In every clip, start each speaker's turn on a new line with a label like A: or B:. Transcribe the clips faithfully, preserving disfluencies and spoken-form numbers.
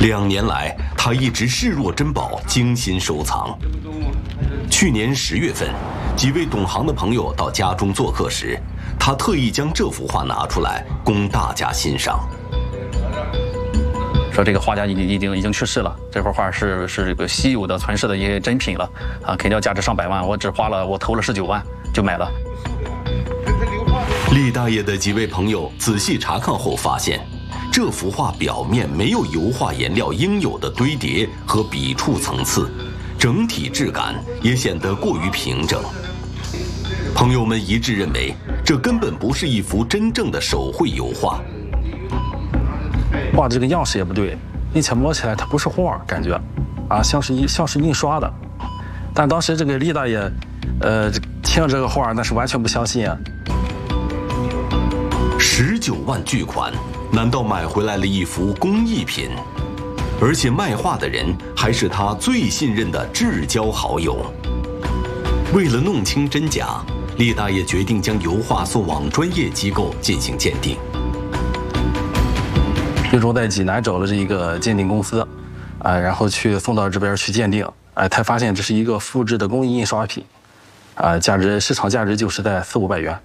A: 两年来，他一直视若珍宝，精心收藏。去年十月份，几位懂行的朋友到家中做客时，他特意将这幅画拿出来供大家欣赏。
B: 说这个画家已经已经已经去世了，这幅画是是这个稀有的存世的一些珍品了，啊，肯定要价值上百万，我只花了我投了十九万就买了。
A: 厉大爷的几位朋友仔细查看后发现，这幅画表面没有油画颜料应有的堆叠和笔触层次，整体质感也显得过于平整。朋友们一致认为，这根本不是一幅真正的手绘油画。
C: 画这个样式也不对，并且摸起来它不是画，感觉，啊，像是一像是印刷的。但当时这个厉大爷，呃，听这个画那是完全不相信啊。
A: 十九万巨款，难道买回来了一幅工艺品？而且卖画的人还是他最信任的至交好友。为了弄清真假，厉大爷决定将油画送往专业机构进行鉴定。
C: 最终在济南找了这一个鉴定公司，啊，然后去送到这边去鉴定，哎，才发现这是一个复制的工艺印刷品，啊，价值市场价值就是在四五百元。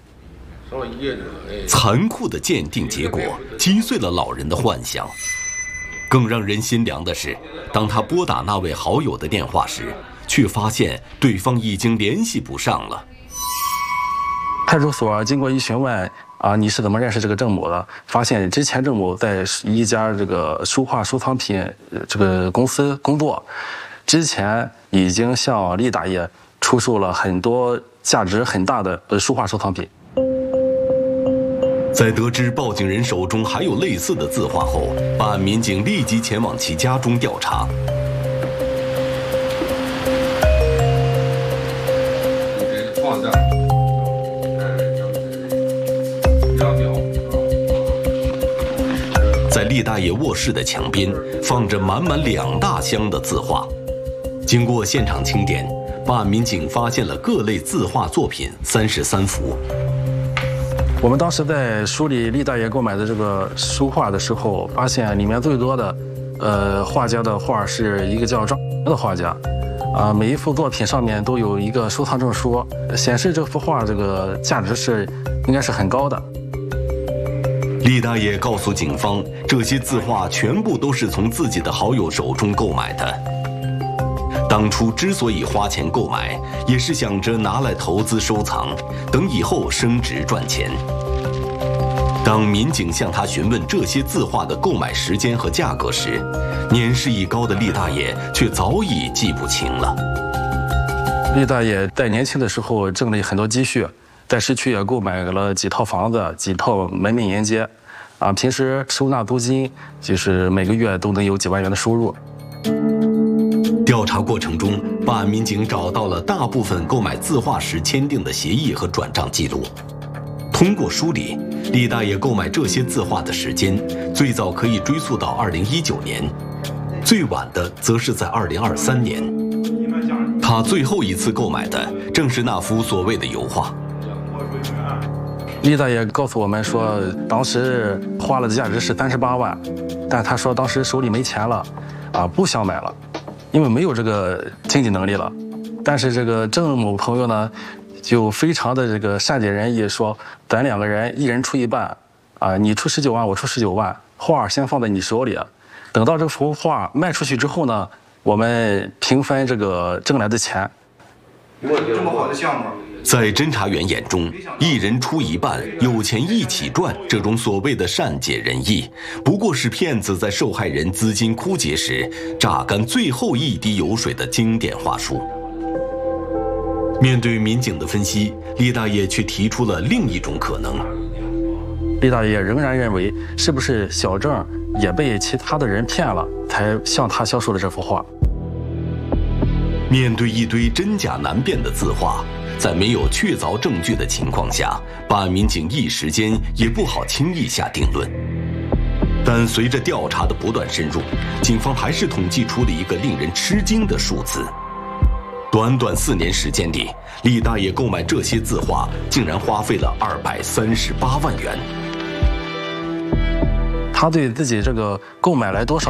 A: 残酷的鉴定结果击碎了老人的幻想。更让人心凉的是，当他拨打那位好友的电话时，却发现对方已经联系不上了。
C: 派出所经过一询问，啊，你是怎么认识这个郑某的？发现之前郑某在一家这个书画收藏品这个公司工作，之前已经向厉大爷出售了很多价值很大的书画收藏品。
A: 在得知报警人手中还有类似的字画后，办案民警立即前往其家中调查。在厉大爷卧室的墙边放着满满两大箱的字画。经过现场清点，办案民警发现了各类字画作品三十三幅。
C: 我们当时在梳理厉大爷购买的这个书画的时候，发现里面最多的，呃，画家的画是一个叫张的画家，啊，每一幅作品上面都有一个收藏证书，显示这幅画这个价值是应该是很高的。
A: 厉大爷告诉警方，这些字画全部都是从自己的好友手中购买的。当初之所以花钱购买，也是想着拿来投资收藏，等以后升值赚钱。当民警向他询问这些字画的购买时间和价格时，年事已高的厉大爷却早已记不清了。
C: 厉大爷在年轻的时候挣了很多积蓄，在市区也购买了几套房子、几套门面沿街，啊，平时收纳租金，就是每个月都能有几万元的收入。
A: 调查过程中，办案民警找到了大部分购买字画时签订的协议和转账记录。通过梳理，厉大爷购买这些字画的时间，最早可以追溯到二零一九年，最晚的则是在二零二三年。他最后一次购买的正是那幅所谓的油画。
C: 厉大爷告诉我们说，当时花了的价值是三十八万，但他说当时手里没钱了，啊，不想买了。因为没有这个经济能力了，但是这个郑某朋友呢，就非常的这个善解人意，说咱两个人一人出一半，啊，你出十九万，我出十九万，画先放在你手里，等到这幅画卖出去之后呢，我们平分这个挣来的钱。
D: 这么好的项目。
A: 在侦查员眼中，一人出一半，有钱一起赚，这种所谓的善解人意，不过是骗子在受害人资金枯竭时榨干最后一滴油水的经典话术。面对民警的分析，厉大爷却提出了另一种可能。
C: 厉大爷仍然认为，是不是小郑也被其他的人骗了，才向他销售了这幅画？
A: 面对一堆真假难辨的字画，在没有确凿证据的情况下，办案民警一时间也不好轻易下定论。但随着调查的不断深入，警方还是统计出了一个令人吃惊的数字：短短四年时间里，厉大爷购买这些字画竟然花费了二百三十八万元。
C: 他对自己这个购买来多少